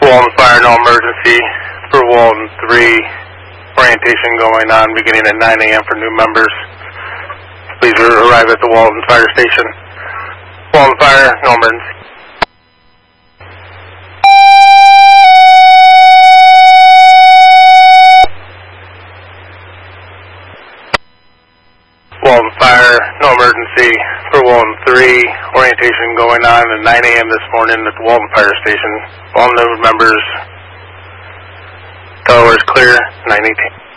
Walton Fire, no emergency. For Walton 3, orientation going on beginning at 9 a.m. for new members. Please arrive at the Walton Fire Station. Walton Fire, no emergency. Walton Fire, no emergency. For Walton 3, orientation going on at 9 a.m. this morning at the Walton Fire Station. All new members, Delaware's clear, 918.